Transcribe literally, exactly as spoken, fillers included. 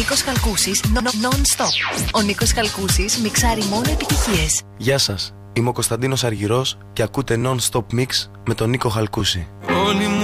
Νίκος Χαλκούσης non-stop. Ο Νίκος Χαλκούσης μιξάρει μόνο επιτυχίες. Γεια σας, είμαι ο Κωνσταντίνος Αργυρός και ακούτε non-stop mix με τον Νίκο Χαλκούση. Όλοι